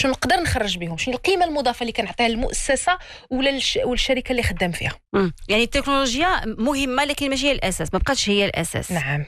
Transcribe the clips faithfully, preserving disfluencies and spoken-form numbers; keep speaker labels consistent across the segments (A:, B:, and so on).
A: شنو نقدر نخرج بهم، شنو القيمه المضافه اللي كنعطيها للمؤسسه ولا الش... والشركه اللي خدام فيها.
B: مم. يعني التكنولوجيا مهمه لكن ماشي هي الاساس، ما بقاتش هي الاساس.
A: نعم.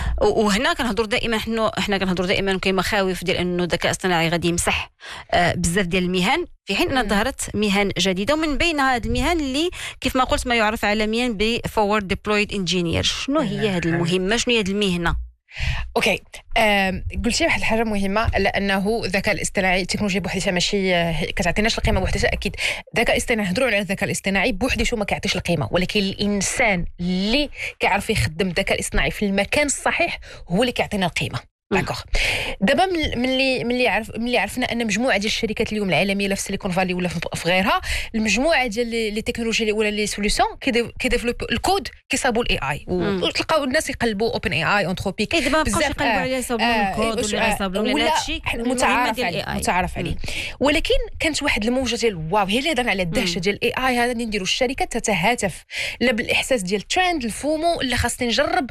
B: وهنا كنهضروا دائما حنا حنا كنهضروا دائما كاين مخاوف ديال انه الذكاء الاصطناعي غادي يمسح آه بزاف ديال المهن، في حين ان ظهرت مهن جديده، ومن بين هذه المهن اللي كيف ما قلت ما يعرف عالميا ب forward deployed engineer. شنو هي هذه المهمه، شنو هي هذه المهنه؟
A: اوكي آه، قلتي واحد الحاجه مهمه، لانه الذكاء الاصطناعي التكنولوجيا بوحدها ماشي كتعطيناش القيمه بوحدها. اكيد الذكاء الاصطناعي نهضروا على الذكاء الاصطناعي بوحديته ما كيعطيش القيمه، ولكن الانسان اللي كيعرف يخدم الذكاء الاصطناعي في المكان الصحيح هو اللي كيعطينا القيمه. داكوغ. دابا ملي ملي عرف ملي عرفنا ان مجموعه ديال الشركات اليوم العالميه لا في سيليكون فالي ولا في غيرها، المجموعه ديال لي تكنولوجي ولا لي سوليوشن كيديفلوب الكود كيصاوبوا الاي اي، وتلقاو الناس يقلبوا اوبن اي اي انتروبيك
B: دابا ما بقاوش يقلبوا على يصاوبوا الكود ولا يصاوبوا ولا هادشي
A: متعارف عليه متعارف عليه. ولكن كانت واحد الموجه ديال واو، هي اللي هضرنا على الدهشه ديال الاي اي هذا اللي نديروا الشركات تتهاتف لا بالاحساس ديال الترند الفومو اللي خاصني نجرب.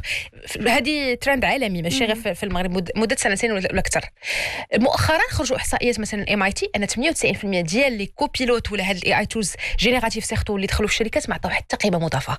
A: هذه ترند عالمي ماشي غير في المغرب، مده سنتين ولا اكثر. مؤخرا خرجوا احصائيات مثلا الام اي تي ان ثمانية وتسعين بالمئة ديال لي كوبيلوت ولا هاد الاي اي تولز جينيراتيف سيرتو اللي دخلوا في الشركات ما عطاو حتى قيمه مضافه.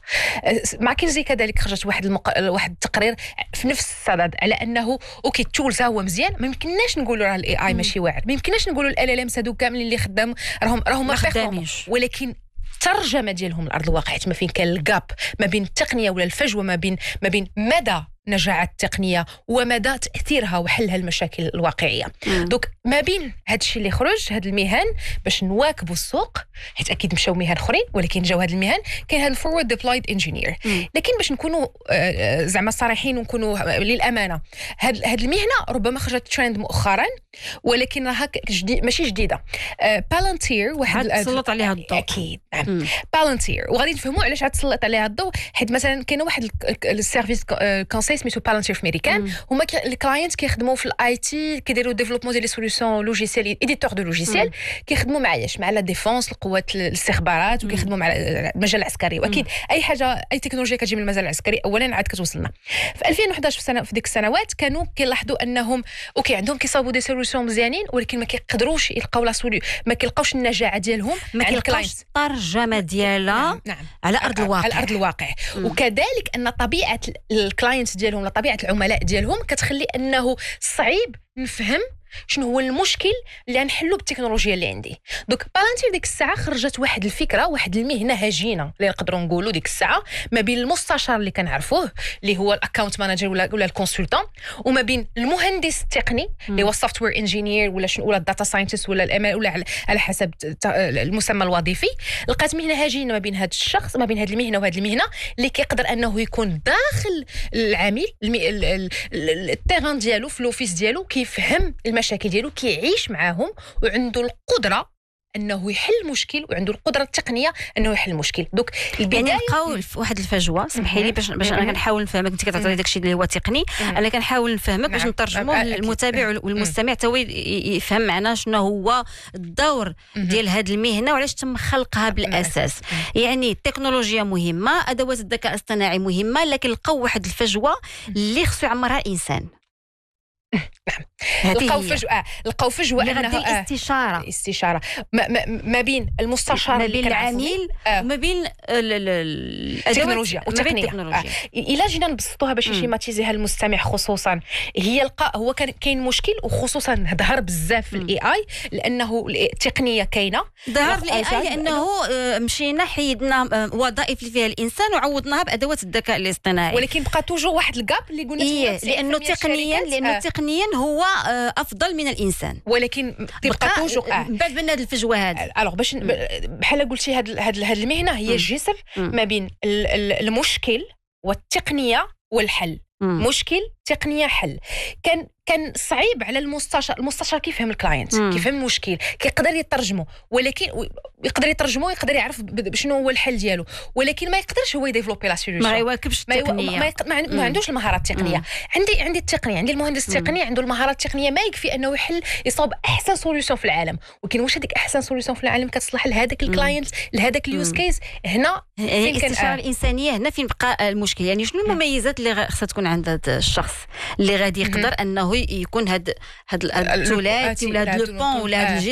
A: مع كنزي كذلك خرجت واحد المق... واحد التقرير في نفس الصدد على انه اوكي التولز هو مزيان، ما يمكنناش نقولوا راه الاي اي ماشي واعر، ما يمكنناش نقولوا ال ال ام هادو كاملين اللي خدام راهم راهم ما خدامينش، ولكن الترجمه ديالهم لارض الواقع ما فين كان الجاب ما بين التقنيه ولا الفجوه ما بين ما بين مدى نجاعة التقنية ومدى تأثيرها وحلها المشاكل الواقعية. دوك ما بين هاد الشيء اللي خرج هاد المهن باش نواكبوا السوق، حيت أكيد مشاو مهن أخرين ولكن جاو هاد المهن، كاين هاد الفورورد ديبلويد انجينير. لكن باش نكونوا زعما صريحين ونكونوا للأمانة، هاد هاد المهنة ربما خرجت ترند مؤخرا ولكن راها جديد ماشي جديدة. بالانتير واحد
B: تسلط عليها الضوء.
A: أكيد نعم بالانتير، وغادي نفهموا علاش تسلط عليها الضوء، حيت مثلا كاين واحد السيرفيس كونساي سميتو بالانتير في امريكان، هما الكلاينت كيخدموا في الاي تي كيديروا ديفلوبمون ديال لي سوليوشن لوجيسيال ايديتور دو لوجيسيال، كيخدموا مع ايش مع لا ديفونس القوات الاستخبارات، وكيخدموا مع المجال العسكري. واكيد اي حاجه اي تكنولوجيا كتجي من المجال العسكري اولا عاد كتوصلنا. في ألفين وإحدى عشر في سنه في ديك السنوات كانوا كيلاحظوا انهم اوكي عندهم كيصاوبوا دي سوليوشن مزيانين ولكن ما كيقدروش يلقاو لا سوليو، ما كيلقاوش النجاعه ديالهم
B: ما كيلقاوش الترجمه ديالها
A: نعم.
B: على ارض الواقع
A: على ارض الواقع. وكذلك ان طبيعه الكلاينت ديالهم طبيعه العملاء ديالهم كتخلي انه صعيب نفهم شنو هو المشكل اللي نحلو بالتكنولوجيا اللي عندي. دوك بالانتير ديك الساعه خرجت واحد الفكره، واحد المهنه هجينه اللي نقدروا نقولوا ديك الساعه ما بين المستشار اللي كنعرفوه اللي هو الاكونت مانجر ولا ولا الكونسلتون، وما بين المهندس التقني اللي هو السوفت وير انجينير ولا شنو ولا الداتا ساينتست ولا الام ولا على حسب المسمى الوظيفي. لقات مهنه هجينه ما بين هذا الشخص، ما بين هذه المهنه وهذه المهنه، اللي كيقدر انه يكون داخل العميل التيران ديالو في الاوفيس ديالو، كيفهم المشاكل ديالو، كيعيش معاهم، وعنده القدره انه يحل مشكل، وعنده القدره التقنيه انه يحل مشكل. دوك
B: البدايه يعني بقاو في واحد الفجوه. سمحي لي باش باش انا كنحاول نفهمك، انت كتعطي داكشي اللي هو تقني، انا كنحاول نفهمك باش نترجموه للمتابع والمستمع حتى هو يفهم معنا شنو هو الدور ديال هذه المهنه وعلاش تم خلقها بالاساس. يعني التكنولوجيا مهمه، ادوات الذكاء الاصطناعي مهمه، لكن لقاو واحد الفجوه اللي خصو يعمرها الانسان.
A: نعم لقاو فجوه لقاو فجوه
B: انها استشاره
A: الاستشاره ما, ما, ما بين المستشار
B: ما بين العميل آه. وما بين
A: التكنولوجيا والتقنيه. آه. الا جينا نبسطوها باش نشيماتيزيها المستمع خصوصا، هي لقى هو كان كاين مشكل، وخصوصا ظهر بزاف في الاي اي لانه التقنيه كاينه.
B: ظهر في الاي اي لانه مشينا حيدنا وظائف اللي فيها الانسان وعوضناها بادوات الذكاء الاصطناعي،
A: ولكن بقى توجور واحد الجاب اللي قلنا
B: إيه لانه تقنيا لانه تقنيا هو افضل من الانسان،
A: ولكن تبقى توجور
B: من بعد من هذه الفجوه هذه.
A: الوغ باش بحال قلتي هاد هاد المهنه هي الجسر ما بين المشكل والتقنيه والحل. مم. مشكل تقنيه حل. كان كان صعيب على المستشار المستشار كيفهم الكلاينت، كيفهم المشكل، كيقدر يترجمه، ولكن يقدر يترجمه، يقدر يعرف شنو هو الحل ديالو، ولكن ما يقدرش هو يديفلوبي لا سوليوشن،
B: ما يواكبش التقنيه،
A: ما, يق... ما, ما, ما عندوش المهارات التقنيه. مم. عندي عندي التقنيه، عندي المهندس التقني عنده المهارات التقنيه، ما يكفي انه يحل يصاوب احسن سوليوشن في العالم، ولكن واش هذيك احسن سوليوشن في العالم كتصلح لهذاك الكلاينت لهذاك اليوز كيس؟ هنا
B: فين كان الاستشاره الانسانيه، هنا فين بقى المشكل. يعني شنو المميزات اللي خصها تكون عند هذا الشخص اللي غادي يقدر انه يكون هاد هاد الثلاثي ولا هاد لو بون ولا هاد